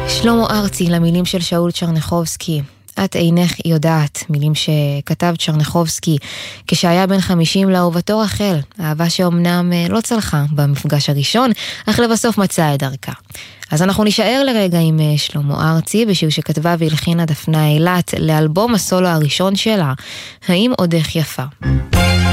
שלמה ארצי למילים של שאול צ'רניחובסקי. את אינך יודעת, מילים שכתב צ'רניחובסקי כשהיה בן 50 לאהובתו רחל, אהבה שאומנם לא צלחה במפגש הראשון, אך לבסוף מצאה את דרכה. אז אנחנו נשאר לרגע עם שלמה ארצי בשיר שכתבה והלחינה דפנה אילת לאלבום הסולו הראשון שלה, האם עודך יפה.